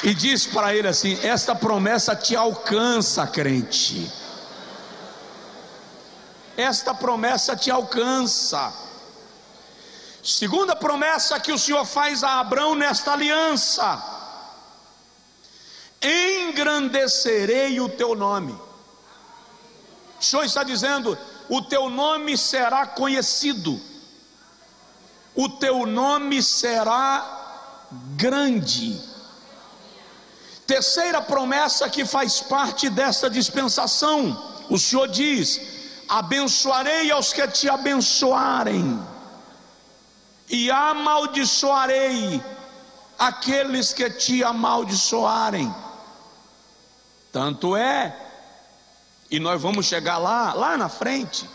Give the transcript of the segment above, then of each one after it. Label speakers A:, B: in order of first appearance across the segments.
A: e diz para ele assim: esta promessa te alcança, crente. Esta promessa te alcança. Segunda promessa que o Senhor faz a Abrão nesta aliança: engrandecerei o teu nome. O Senhor está dizendo: o teu nome será conhecido, o teu nome será grande. Terceira promessa que faz parte desta dispensação: o Senhor diz: abençoarei aos que te abençoarem, e amaldiçoarei aqueles que te amaldiçoarem. Tanto é, e nós vamos chegar lá na frente,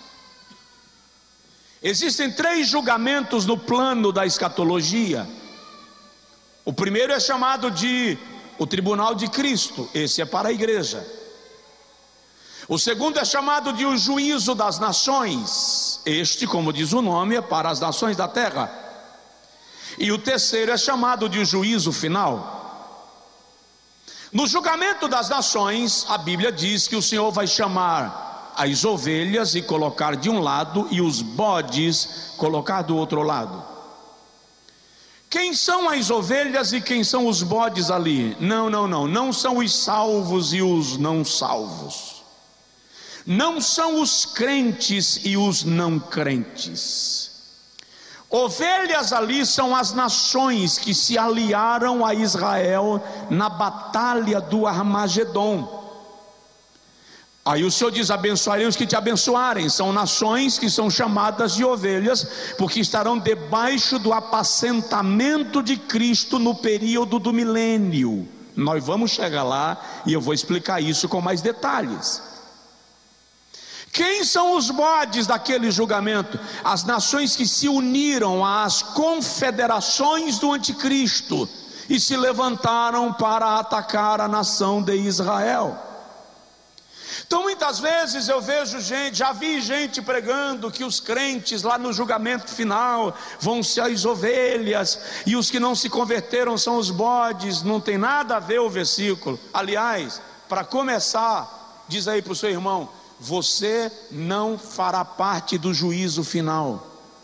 A: existem 3 julgamentos no plano da escatologia. O primeiro é chamado de o tribunal de Cristo, esse é para a igreja. O segundo é chamado de o juízo das nações, este, como diz o nome, é para as nações da terra. E o terceiro é chamado de o juízo final. No julgamento das nações, a Bíblia diz que o Senhor vai chamar as ovelhas e colocar de um lado, e os bodes colocar do outro lado. Quem são as ovelhas e quem são os bodes ali? Não são os salvos e os não salvos. Não são os crentes e os não crentes. Ovelhas ali são as nações que se aliaram a Israel na batalha do Armagedon. Aí o Senhor diz: abençoarei os que te abençoarem. São nações que são chamadas de ovelhas, porque estarão debaixo do apacentamento de Cristo no período do milênio. Nós vamos chegar lá e eu vou explicar isso com mais detalhes. Quem são os bodes daquele julgamento? As nações que se uniram às confederações do anticristo e se levantaram para atacar a nação de Israel. Então muitas vezes eu vejo gente, já vi gente pregando que os crentes lá no julgamento final vão ser as ovelhas e os que não se converteram são os bodes. Não tem nada a ver o versículo. Aliás, para começar, diz aí para o seu irmão: você não fará parte do juízo final.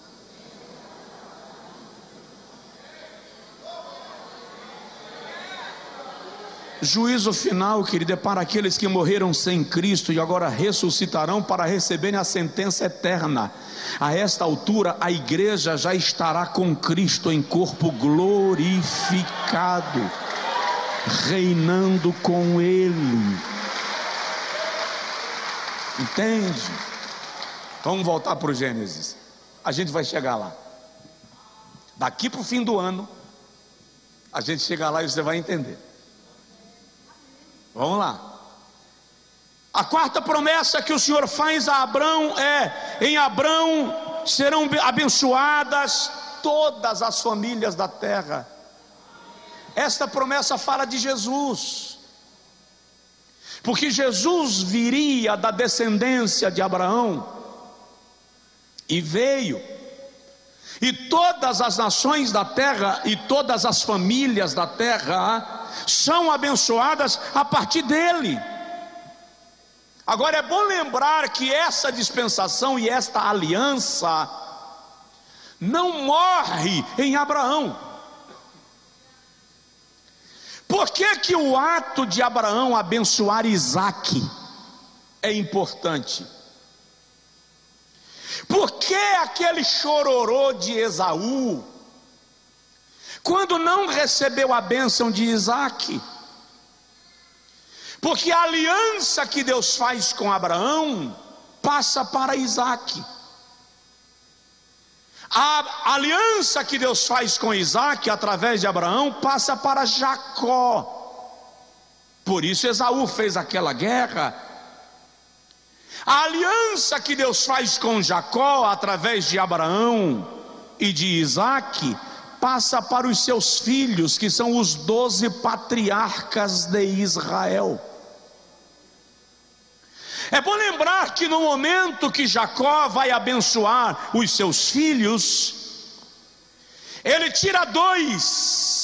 A: Juízo final, querido, é para aqueles que morreram sem Cristo e agora ressuscitarão para receberem a sentença eterna. A esta altura a igreja já estará com Cristo em corpo glorificado, reinando com Ele. Entende? Vamos voltar para o Gênesis. A gente vai chegar lá. Daqui para o fim do ano a gente chega lá e você vai entender. Vamos lá. A quarta promessa que o Senhor faz a Abrão é: em Abrão serão abençoadas todas as famílias da terra. Esta promessa fala de Jesus, porque Jesus viria da descendência de Abraão, e veio, e todas as nações da terra e todas as famílias da terra são abençoadas a partir dele. Agora é bom lembrar que essa dispensação e esta aliança não morre em Abraão. Por que que o ato de Abraão abençoar Isaque é importante? Por que aquele chororô de Esaú quando não recebeu a bênção de Isaque? Porque a aliança que Deus faz com Abraão passa para Isaque. A aliança que Deus faz com Isaque através de Abraão passa para Jacó. Por isso Esaú fez aquela guerra. A aliança que Deus faz com Jacó através de Abraão e de Isaque passa para os seus filhos, que são os 12 patriarcas de Israel. É bom lembrar que no momento que Jacó vai abençoar os seus filhos, ele tira 2